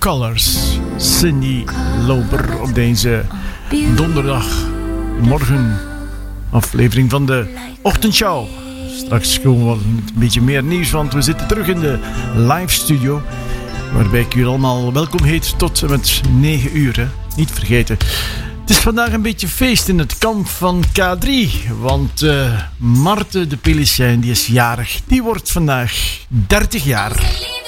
Colors, Cyndi Lauper op deze donderdagmorgen aflevering van de ochtendshow. Straks komen we een beetje meer nieuws, want we zitten terug in de live studio, waarbij ik u allemaal welkom heet tot en met 9 uur. Hè. Niet vergeten. Het is vandaag een beetje feest in het kamp van K3, want Marthe de Pelicijn die is jarig. Die wordt vandaag 30 jaar.